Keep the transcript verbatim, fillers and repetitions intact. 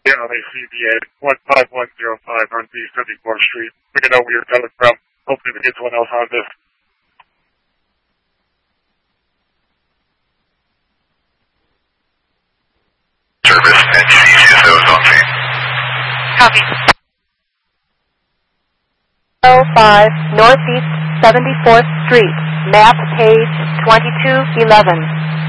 on A C B A one five one zero five Northeast seventy-fourth Street. We can know where you're coming from. Hopefully we get someone else on this. Service and C C S O is on scene. Copy. oh five Northeast seventy-fourth Street, map page twenty-two eleven.